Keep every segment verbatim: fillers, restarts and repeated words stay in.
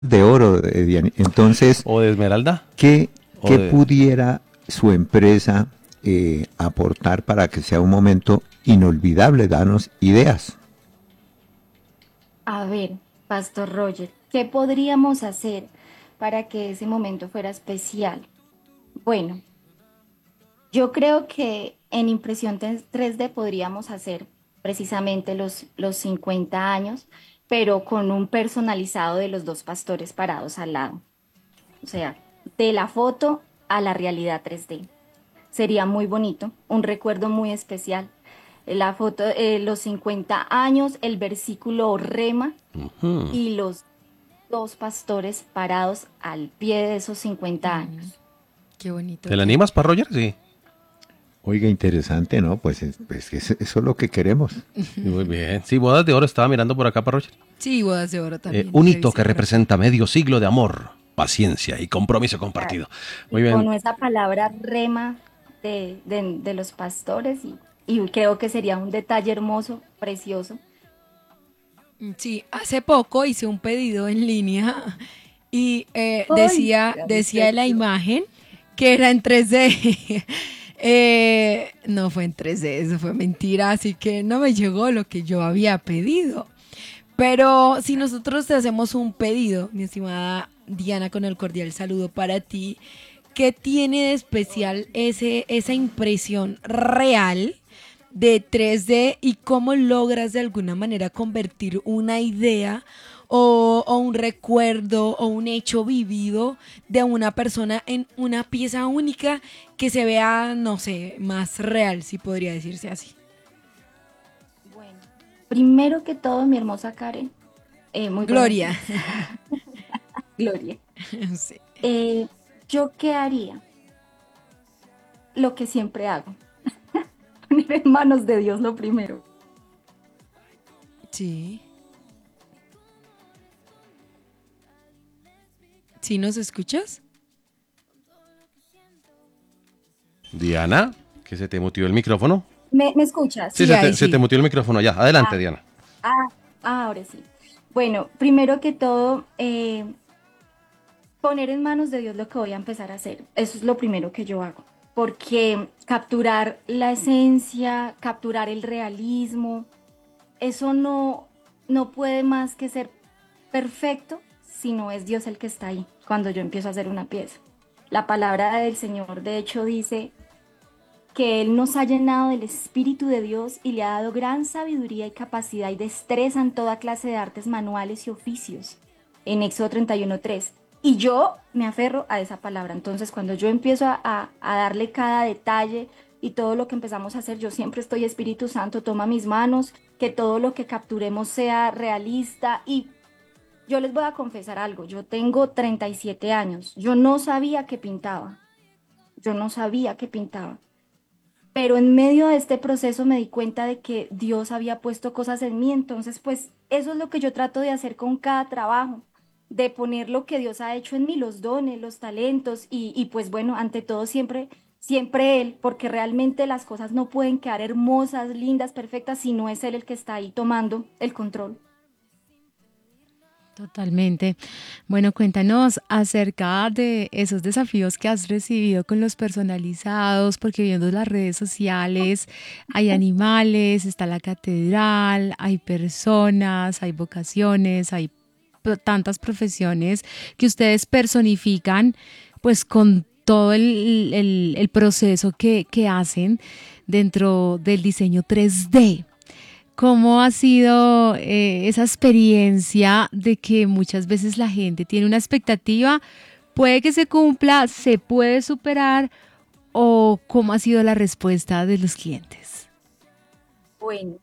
de oro, de Diana. Entonces, ¿O de esmeralda? ¿qué, ¿O qué de...? pudiera su empresa eh, aportar para que sea un momento inolvidable? Danos ideas. A ver, Pastor Roger, ¿qué podríamos hacer para que ese momento fuera especial? Bueno, yo creo que en impresión tres D podríamos hacer precisamente los, los cincuenta años, pero con un personalizado de los dos pastores parados al lado. O sea, de la foto a la realidad tres D. Sería muy bonito, un recuerdo muy especial. La foto, eh, los cincuenta años, el versículo rema Ujú. y los dos pastores parados al pie de esos cincuenta Mm, años. qué bonito ¿Te la que... animas para Roger? Sí. Oiga, interesante, ¿no? Pues, es- pues eso, eso es lo que queremos. Muy bien. Sí, bodas de oro estaba mirando por acá para Roger. Sí, bodas de oro Eh, también. un hito revisé que por acá. representa medio siglo de amor, paciencia y compromiso Claro. compartido. Muy Y con bien. esa palabra rema de, de- de los pastores y, y creo que sería un detalle hermoso, precioso. Mm, sí, hace poco hice un pedido en línea y eh, ¡Ay! decía, Ya me decía la perdió. imagen que era en tres D. Eh, no fue en tres D, eso fue mentira, así que no me llegó lo que yo había pedido. Pero si nosotros te hacemos un pedido, mi estimada Diana, con el cordial saludo para ti, ¿qué tiene de especial ese, esa impresión real de tres D y cómo logras de alguna manera convertir una idea o, o un recuerdo o un hecho vivido de una persona en una pieza única que se vea, no sé, más real, si podría decirse así? Bueno, primero que todo, mi hermosa Karen, eh, muy buenos Gloria. días. Gloria. Sí. Eh, ¿yo qué haría? Lo que siempre hago, poner en manos de Dios lo primero. Sí. ¿Sí nos escuchas? Diana, que se te mutió el micrófono. ¿Me, me escuchas? Sí, Sí, se ahí te, se te sí. mutió el micrófono ya. Adelante, Ah, Diana. ah, ah, ahora sí. Bueno, primero que todo, eh, poner en manos de Dios lo que voy a empezar a hacer. Eso es lo primero que yo hago. Porque capturar la esencia, capturar el realismo, eso no, no puede más que ser perfecto si no es Dios el que está ahí cuando yo empiezo a hacer una pieza. La palabra del Señor, de hecho, dice que Él nos ha llenado del Espíritu de Dios y le ha dado gran sabiduría y capacidad y destreza en toda clase de artes manuales y oficios, en Éxodo treinta y uno tres. Y yo me aferro a esa palabra. Entonces, cuando yo empiezo a, a, a darle cada detalle y todo lo que empezamos a hacer, yo siempre estoy, Espíritu Santo, toma mis manos, que todo lo que capturemos sea realista. Y yo les voy a confesar algo, yo tengo treinta y siete años, yo no sabía que pintaba, yo no sabía que pintaba. Pero en medio de este proceso me di cuenta de que Dios había puesto cosas en mí, entonces pues eso es lo que yo trato de hacer con cada trabajo, de poner lo que Dios ha hecho en mí, los dones, los talentos y, y pues bueno, ante todo siempre, siempre Él, porque realmente las cosas no pueden quedar hermosas, lindas, perfectas si no es Él el que está ahí tomando el control. Totalmente. Bueno, cuéntanos acerca de esos desafíos que has recibido con los personalizados, porque viendo las redes sociales hay animales, está la catedral, hay personas, hay vocaciones, hay pro- tantas profesiones que ustedes personifican, pues con todo el, el- el proceso que, que hacen dentro del diseño tres D. ¿Cómo ha sido eh, esa experiencia de que muchas veces la gente tiene una expectativa, puede que se cumpla, se puede superar, o cómo ha sido la respuesta de los clientes? Bueno,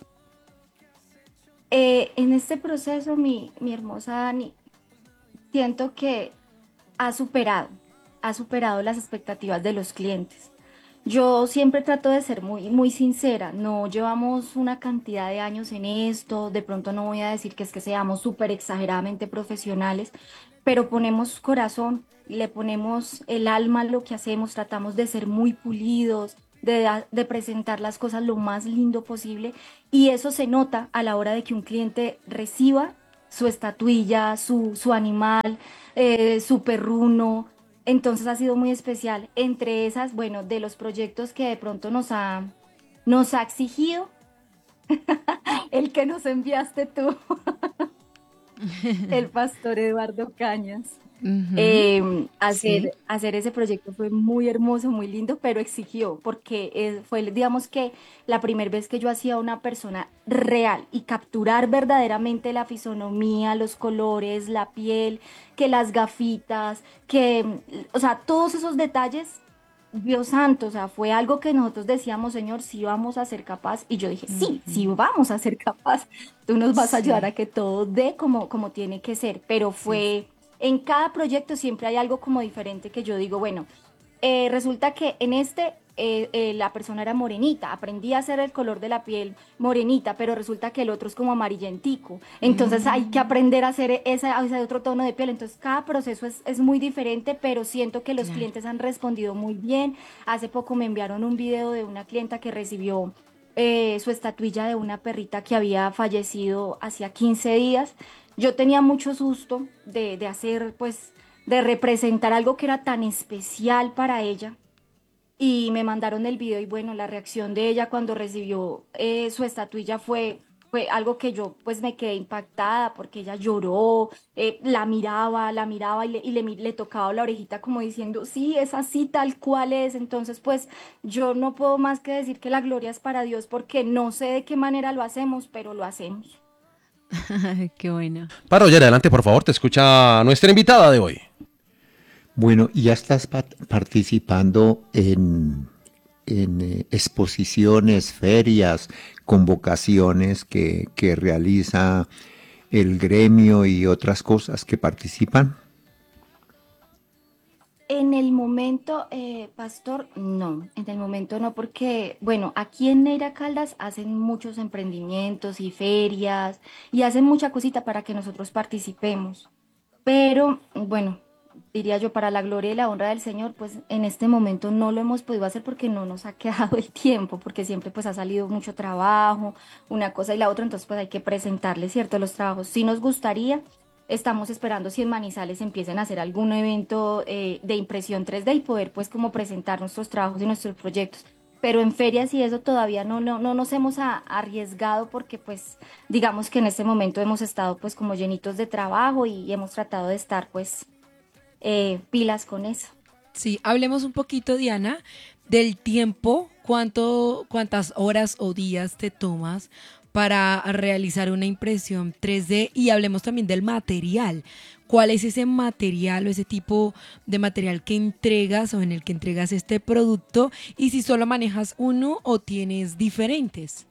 eh, en este proceso, mi, mi hermosa Dani, siento que ha superado, ha superado las expectativas de los clientes. Yo siempre trato de ser muy, muy sincera, no llevamos una cantidad de años en esto, de pronto no voy a decir que es que seamos súper exageradamente profesionales, pero ponemos corazón, le ponemos el alma a lo que hacemos, tratamos de ser muy pulidos, de, da- de presentar las cosas lo más lindo posible y eso se nota a la hora de que un cliente reciba su estatuilla, su, su animal, eh, su perruno. Entonces ha sido muy especial. Entre esas, bueno, de los proyectos que de pronto nos ha, nos ha exigido, el que nos enviaste tú, el pastor Eduardo Cañas. Ujú, Eh, sí, hacer, hacer ese proyecto fue muy hermoso, muy lindo, pero exigió, porque eh, fue, digamos que la primera vez que yo hacía una persona real y capturar verdaderamente la fisonomía, los colores, la piel, que las gafitas, que, mm, o sea, todos esos detalles, Dios santo, o sea, fue algo que nosotros decíamos, Señor, sí vamos a ser capaz, y yo dije, sí, sí ujú, vamos a ser capaz, tú nos vas a ayudar a sí, que todo dé como, como tiene que ser, pero sí. fue en cada proyecto siempre hay algo como diferente que yo digo, bueno, eh, resulta que en este eh, eh, la persona era morenita, aprendí a hacer el color de la piel morenita, pero resulta que el otro es como amarillentico. Entonces hay que Mm, aprender a hacer ese, ese otro tono de piel. Entonces cada proceso es, es muy diferente, pero siento que los claro. clientes han respondido muy bien. Hace poco me enviaron un video de una clienta que recibió eh, su estatuilla de una perrita que había fallecido hacía quince días. Yo tenía mucho susto de, de hacer, pues, de representar algo que era tan especial para ella. Y me mandaron el video y bueno, la reacción de ella cuando recibió eh, su estatuilla fue, fue algo que yo pues me quedé impactada porque ella lloró, eh, la miraba, la miraba y, le, y le, mi- le tocaba la orejita como diciendo, sí, es así tal cual es. Entonces pues yo no puedo más que decir que la gloria es para Dios porque no sé de qué manera lo hacemos, pero lo hacemos. Qué bueno. Para oye, adelante, por favor, te escucha nuestra invitada de hoy. Bueno, ¿y ya estás pat- participando en, en eh, exposiciones, ferias, convocaciones que, que realiza el gremio y otras cosas que participan? En el momento, eh, Pastor, no, en el momento no, porque, bueno, aquí en Neira Caldas hacen muchos emprendimientos y ferias y hacen mucha cosita para que nosotros participemos. Pero, bueno, diría yo, para la gloria y la honra del Señor, pues en este momento no lo hemos podido hacer porque no nos ha quedado el tiempo, porque siempre pues ha salido mucho trabajo, una cosa y la otra, entonces pues hay que presentarle, ¿cierto? Los trabajos. Sí nos gustaría, estamos esperando si en Manizales empiecen a hacer algún evento eh, de impresión tres D y poder pues como presentar nuestros trabajos y nuestros proyectos. Pero en ferias y eso todavía no, no, no nos hemos a- arriesgado porque pues digamos que en este momento hemos estado pues como llenitos de trabajo y hemos tratado de estar pues eh, pilas con eso. Sí, hablemos un poquito, Diana, del tiempo, cuánto, cuántas horas o días te tomas para realizar una impresión tres D y hablemos también del material. ¿Cuál es ese material o ese tipo de material que entregas o en el que entregas este producto? Y si solo manejas uno o tienes diferentes.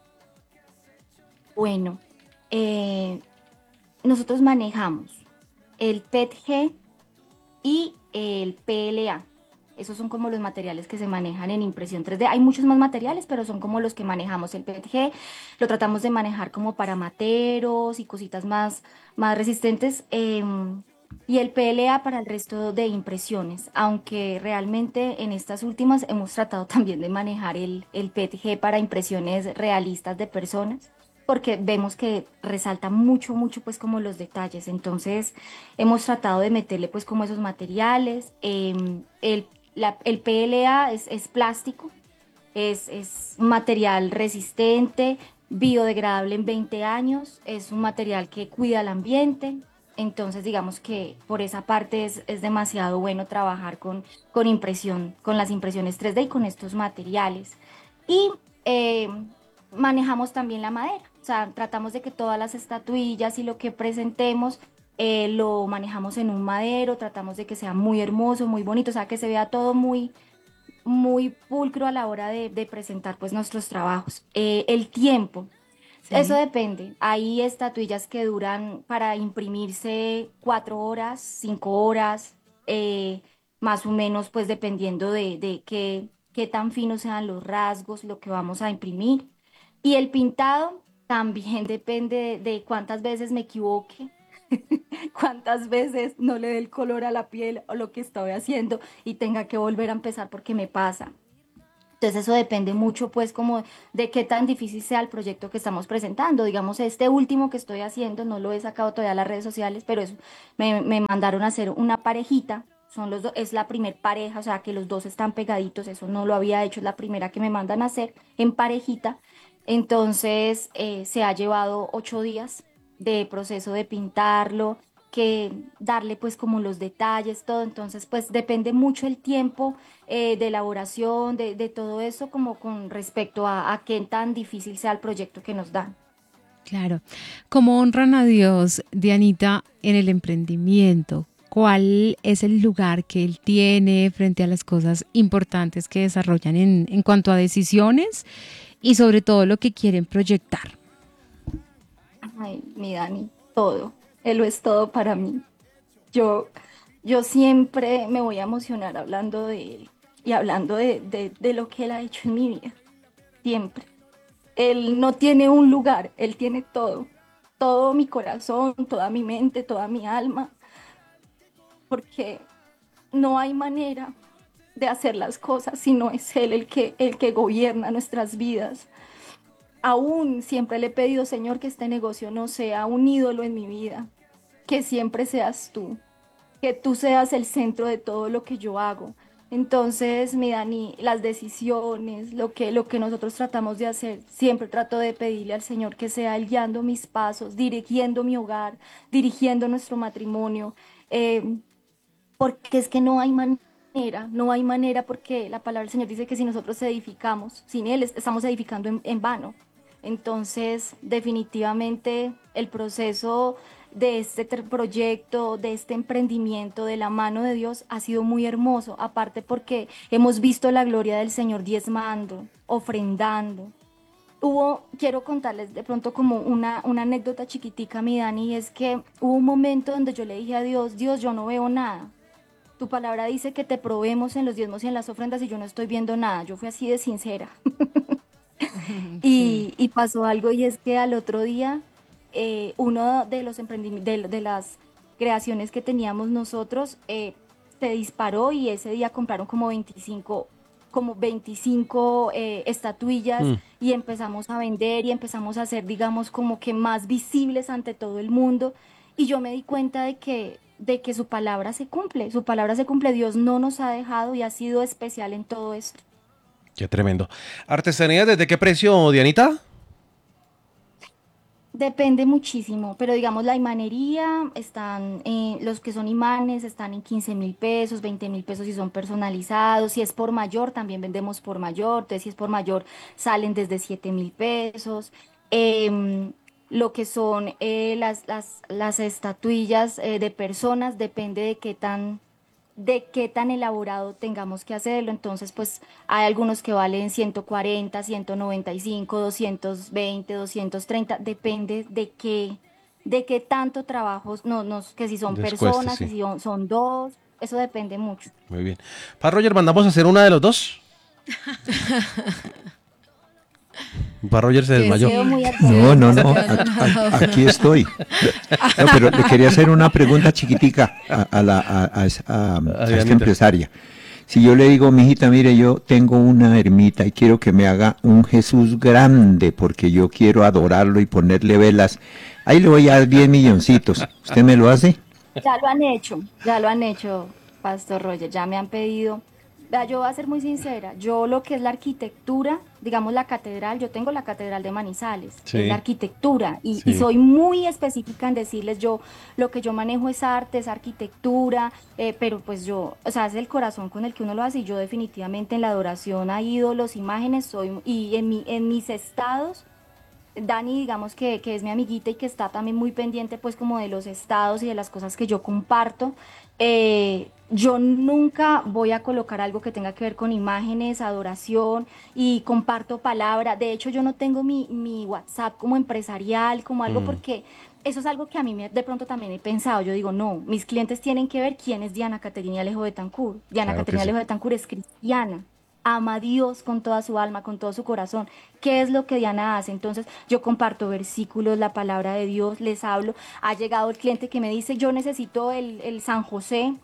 Bueno, eh, nosotros manejamos el P E T G y el P L A. Esos son como los materiales que se manejan en impresión tres D. Hay muchos más materiales, pero son como los que manejamos. El P E T G lo tratamos de manejar como para materos y cositas más, más resistentes. Em, y el P L A para el resto de impresiones, aunque realmente en estas últimas hemos tratado también de manejar el, el P E T G para impresiones realistas de personas, porque vemos que resalta mucho, mucho pues como los detalles. Entonces hemos tratado de meterle pues como esos materiales. Em, el, la- el P L A es, es plástico, es, es un material resistente, biodegradable en veinte años, es un material que cuida el ambiente. Entonces, digamos que por esa parte es, es demasiado bueno trabajar con, con impresión, con las impresiones tres D y con estos materiales. Y eh, manejamos también la madera, o sea, tratamos de que todas las estatuillas y lo que presentemos eh, lo manejamos en un madero, tratamos de que sea muy hermoso, muy bonito, o sea, que se vea todo muy muy pulcro a la hora de, de presentar pues nuestros trabajos. Eh, el tiempo, eso Sí. depende. Hay estatuillas que duran para imprimirse cuatro horas, cinco horas, eh, más o menos pues dependiendo de, de qué, qué tan finos sean los rasgos, lo que vamos a imprimir. Y el pintado también depende de, de cuántas veces me equivoque, cuántas veces no le dé el color a la piel o lo que estoy haciendo y tenga que volver a empezar porque me pasa. Entonces eso depende mucho pues como de qué tan difícil sea el proyecto que estamos presentando. Digamos, este último que estoy haciendo, no lo he sacado todavía a las redes sociales, pero eso, me, me mandaron a hacer una parejita. Son los dos, es la primer pareja, o sea que los dos están pegaditos, eso no lo había hecho, es la primera que me mandan a hacer en parejita. Entonces eh, se ha llevado ocho días de proceso de pintarlo, que darle pues como los detalles, todo. Entonces pues depende mucho el tiempo eh, de elaboración, de, de todo eso, como con respecto a, a qué tan difícil sea el proyecto que nos dan. Claro. ¿Cómo honran a Dios, Dianita, en el emprendimiento? ¿Cuál es el lugar que Él tiene frente a las cosas importantes que desarrollan en, en cuanto a decisiones y sobre todo lo que quieren proyectar? Ay, mi Dani, todo. Él lo es todo para mí. Yo, yo siempre me voy a emocionar hablando de él y hablando de, de, de lo que él ha hecho en mi vida. Siempre. Él no tiene un lugar, él tiene todo. Todo mi corazón, toda mi mente, toda mi alma. Porque no hay manera de hacer las cosas si no es él el que, el que gobierna nuestras vidas. Aún siempre le he pedido, Señor, que este negocio no sea un ídolo en mi vida, que siempre seas tú, que tú seas el centro de todo lo que yo hago. Entonces, mi Dani, las decisiones, lo que, lo que nosotros tratamos de hacer, siempre trato de pedirle al Señor que sea Él guiando mis pasos, dirigiendo mi hogar, dirigiendo nuestro matrimonio, eh, porque es que no hay manera, no hay manera porque la palabra del Señor dice que si nosotros edificamos, sin Él est- estamos edificando en, en vano. Entonces, definitivamente el proceso de este tr- proyecto, de este emprendimiento de la mano de Dios ha sido muy hermoso, aparte porque hemos visto la gloria del Señor diezmando, ofrendando. Hubo, quiero contarles de pronto como una, una anécdota chiquitica, mi Dani, y es que hubo un momento donde yo le dije a Dios, Dios, yo no veo nada. Tu palabra dice que te probemos en los diezmos y en las ofrendas y yo no estoy viendo nada. Yo fui así de sincera. Sí. Y, y pasó algo y es que al otro día eh, uno de los emprendimientos, de, de las creaciones que teníamos nosotros eh, se disparó y ese día compraron como veinticinco como veinticinco eh, estatuillas Mm. y empezamos a vender y empezamos a ser, digamos, como que más visibles ante todo el mundo. Y yo me di cuenta de que, de que su palabra se cumple, su palabra se cumple. Dios no nos ha dejado y ha sido especial en todo esto. Qué tremendo. ¿Artesanía desde qué precio, Dianita? Depende muchísimo, pero digamos la imanería, están, eh, los que son imanes están en quince mil pesos, veinte mil pesos si son personalizados, si es por mayor también vendemos por mayor, entonces si es por mayor salen desde siete mil pesos. Em, lo que son eh, las, las, las estatuillas eh, de personas, depende de qué tan de qué tan elaborado tengamos que hacerlo. Entonces, pues hay algunos que valen ciento cuarenta, ciento noventa y cinco, doscientos veinte, doscientos treinta, depende de qué, de qué tanto trabajo, no, no, que si son Descueste, personas, que sí. si son, son dos, eso depende mucho. Muy bien. Pa Roger, ¿mandamos a hacer una de los dos? Pa Roger se Que desmayó. Quedo sí. muy No, no, atenta. no, a- a- aquí estoy. No, pero le quería hacer una pregunta chiquitica a, a la, a, a esa- a- a esta Dianita. empresaria. Si yo le digo, mijita, mire, yo tengo una ermita y quiero que me haga un Jesús grande porque yo quiero adorarlo y ponerle velas, ahí le voy a dar diez milloncitos. ¿Usted me lo hace? Ya lo han hecho, ya lo han hecho, Pastor Roger, ya me han pedido. Vea, yo voy a ser muy sincera, yo lo que es la arquitectura, digamos la catedral, yo tengo la catedral de Manizales, es la Sí, arquitectura, y, y sí. soy muy específica en decirles, yo lo que yo manejo es arte, es arquitectura, eh, pero pues yo, o sea, es el corazón con el que uno lo hace, y yo definitivamente en la adoración a ídolos, imágenes, soy, y en mi, en mis estados. Dani, digamos que, que es mi amiguita y que está también muy pendiente pues como de los estados y de las cosas que yo comparto. Eh, yo nunca voy a colocar algo que tenga que ver con imágenes, adoración y comparto palabra. De hecho, yo no tengo mi, mi WhatsApp como empresarial, como algo Mm. porque eso es algo que a mí me- de pronto también he pensado. Yo digo, no, mis clientes tienen que ver quién es Diana Caterina Alejo Betancourt. Diana Claro que Caterina sí. Alejo Betancourt es cristiana, ama a Dios con toda su alma, con todo su corazón. ¿Qué es lo que Diana hace? Entonces yo comparto versículos, la palabra de Dios, les hablo. Ha llegado el cliente que me dice, yo necesito el, el San José.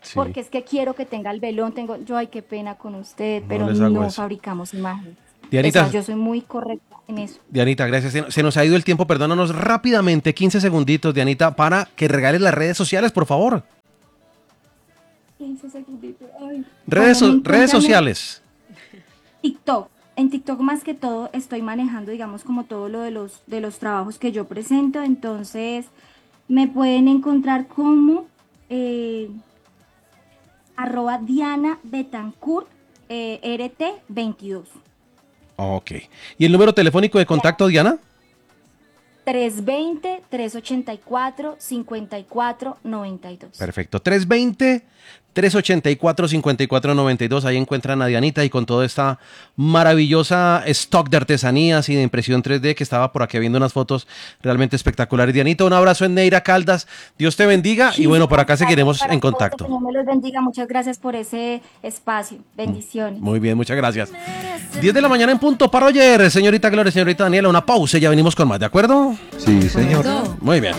Sí. porque es que quiero que tenga el velón, tengo, yo, ay, qué pena con usted, No pero les hago no eso. fabricamos imágenes. Dianita. O sea, yo soy muy correcta en eso. Dianita, gracias. Se- Se nos ha ido el tiempo, perdónanos rápidamente, quince segunditos, Dianita, para que regales las redes sociales, por favor. quince segunditos, ay. Redes, Bueno, so- me redes encuentran en sociales. TikTok. En TikTok más que todo estoy manejando, digamos, como todo lo de los, de los trabajos que yo presento, entonces me pueden encontrar como eh, arroba Diana Betancourt eh, R T veintidós. Ok. ¿Y el número telefónico de contacto, Diana? trescientos veinte, trescientos ochenta y cuatro, cincuenta y cuatro noventa y dos. Perfecto. trescientos veinte, trescientos ochenta y cuatro, cincuenta y cuatro noventa y dos. Ahí encuentran a Dianita y con toda esta maravillosa stock de artesanías y de impresión tres D que estaba por aquí viendo unas fotos realmente espectaculares. Dianita, un abrazo en Neira Caldas. Dios te bendiga y bueno, por acá seguiremos Para en todos, contacto. que Dios me los bendiga. Muchas gracias por ese espacio. Bendiciones. Muy bien, muchas gracias. diez de la mañana en punto para ayer. Señorita Gloria, señorita Daniela, una pausa y ya venimos con más, ¿de acuerdo? Sí, señor. Eso. Muy bien.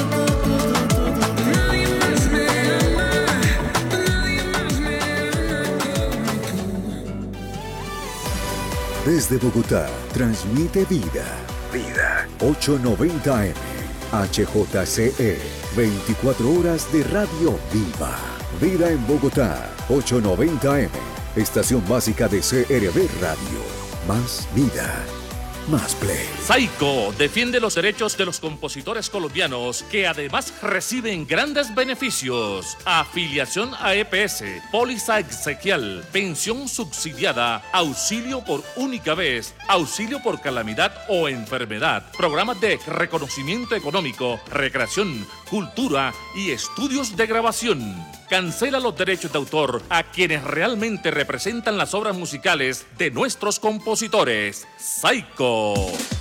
Desde Bogotá, transmite Vida. Vida. ochocientos noventa A M. H J C E. veinticuatro horas de radio viva. Vida en Bogotá. ochocientos noventa A M. Estación básica de C R B Radio. Más vida. Más play. Saico defiende los derechos de los compositores colombianos que además reciben grandes beneficios. Afiliación a E P S, póliza exequial, pensión subsidiada, auxilio por única vez, auxilio por calamidad o enfermedad, programas de reconocimiento económico, recreación, cultura y estudios de grabación. Cancela los derechos de autor a quienes realmente representan las obras musicales de nuestros compositores. Saico.